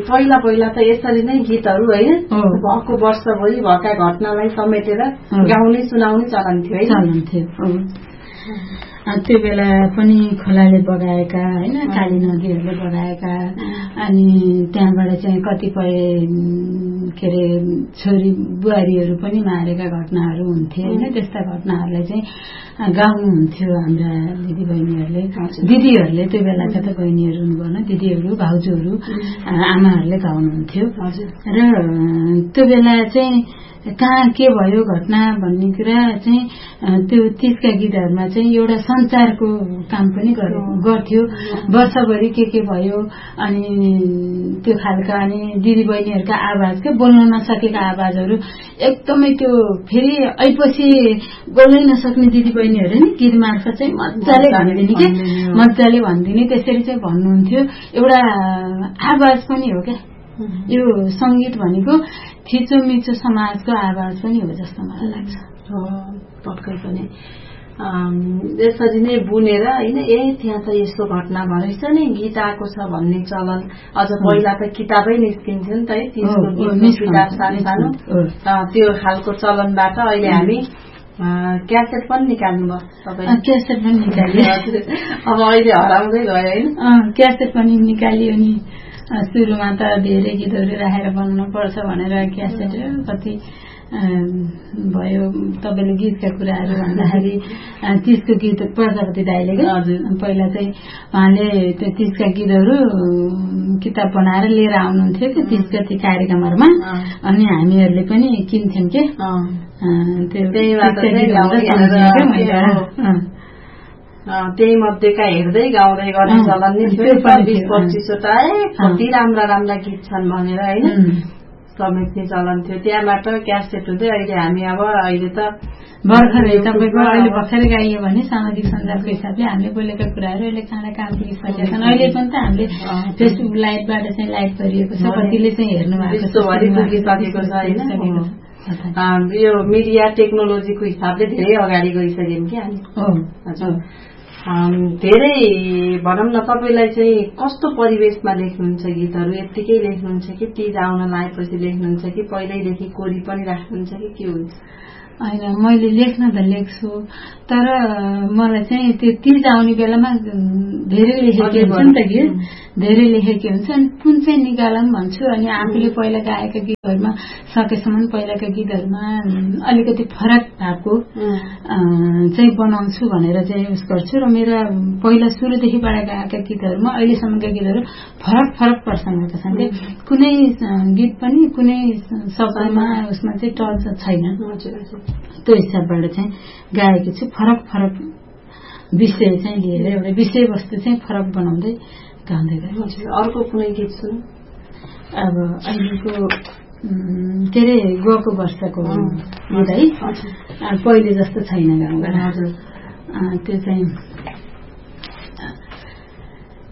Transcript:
पहिला पहिला त यसरी नै गीतहरू होइन भएको वर्षभरि भएका घटनालाई समेटेर गाउने सुनाउने चलन थियो है। चलन थियो। त्यो बेला पनि खोलाले बगाएका होइन, काली नदीहरूले बगाएका, अनि त्यहाँबाट चाहिँ कतिपय के अरे छोरी बुहारीहरू पनि मारेका घटनाहरू हुन्थे होइन। त्यस्ता घटनाहरूलाई चाहिँ गाउनुहुन्थ्यो हाम्रा दिदीहरूले त्यो बेलाका त बहिनीहरू हुनुभएन, दिदीहरू भाउजूहरू आमाहरूले गाउनुहुन्थ्यो। र त्यो बेला चाहिँ कहाँ के भयो घटना भन्ने कुरा चाहिँ त्यो तीजका गीतहरूमा चाहिँ एउटा सञ्चारको काम पनि गर्थ्यो। वर्षभरि के भयो अनि त्यो खालका, अनि दिदी बहिनीहरूका आवाज के बोल्न नसकेका आवाजहरू एकदमै त्यो फेरि ऐपछि बोल्नै नसक्ने दिदी बहिनीहरू नि गीत मार्फत चाहिँ मजाले भनिदिने के मजाले भनिदिने, त्यसरी चाहिँ भन्नुहुन्थ्यो। एउटा आवाज पनि हो क्या यो संगीत भनेको, थिचोमिचो समाजको आवाज पनि हो जस्तो मलाई लाग्छ। पक्कै पनि यसरी नै बुनेर होइन त्यहाँ त यस्तो घटना भएछ नि गीत आएको छ भन्ने चलन अझ पहिला त किताबै निस्किन्थ्यो नि त है, किताब सानो सानो त्यो खालको चलनबाट अहिले हामी क्यासेट पनि निकाल्नु भयो तपाईँ? क्यासेट पनि निकालियो। अब अहिले हराउँदै गयो होइन? क्यासेट पनि निकालियो नि। सुरुमा त धेरै गीतहरू राखेर बनाउनु पर्छ भनेर क्यासेट कति भयो। तपाईँले गीतका कुराहरू भन्दाखेरि तीजको गीत प्रजापति दाइले पहिला चाहिँ उहाँले त्यो तीजका गीतहरू किताब बनाएर लिएर आउनुहुन्थ्यो कि तीज गति कार्यक्रमहरूमा, अनि हामीहरूले पनि किन्थ्यौँ के त्यही मध्येका हेर्दै गाउँदै गर्ने चलन नि थियो। 20-25वटा कति राम्रा राम्रा गीत छन् भनेर होइन समेट्ने चलन थियो। त्यहाँबाट क्यासेट हुँदै अहिले हामी अब अहिले त भर्खरै तपाईँको अहिले भर्खरै गाइयो भने सामाजिक सञ्जालको हिसाबले हामीले बोलेका कुराहरू अहिले कहाँ पुगिसकेका छन्। अहिले पनि त हामीले फेसबुक लाइभबाट चाहिँ लाइभ गरिएको छ, कतिले चाहिँ हेर्नु भएको छ होइन। यो मिडिया टेक्नोलोजीको हिसाबले धेरै अगाडि गइसक्यौँ कि हामी। धेरै भनौँ न, तपाईँलाई चाहिँ कस्तो परिवेशमा लेख्नुहुन्छ गीतहरू? यत्तिकै लेख्नुहुन्छ कि तीज आउन लागेपछि लेख्नुहुन्छ कि पहिल्यैदेखि कोरी पनि राख्नुहुन्छ कि के हुन्छ? होइन, मैले लेख्न त लेख्छु, तर मलाई चाहिँ त्यो तीज आउने बेलामा धेरै लेखेको हुन्छ नि त गीत, धेरै लेखेको हुन्छ। अनि कुन चाहिँ निकालौँ भन्छु, अनि आफूले पहिला गाएका गीतहरूमा सकेसम्म पहिलाका गीतहरूमा अलिकति फरक भएको चाहिँ बनाउँछु भनेर चाहिँ उस गर्छु। र मेरा पहिला सुरुदेखिबाट गाएका गीतहरूमा अहिलेसम्मका गीतहरू फरक फरक प्रसङ्गका छन् कि कुनै गीत पनि कुनै शब्दमा उसमा चाहिँ टच छैन। त्यो हिसाबबाट चाहिँ गाएको छु। फरक फरक विषय चाहिँ लिएर एउटा विषयवस्तु चाहिँ फरक बनाउँदै गाउँदै गएँ। अर्को कुनै गीत सुन्नु? अब अहिलेको के अरे गएको वर्षको गीत है, पहिले जस्तो छैन गाउँमा। त्यो चाहिँ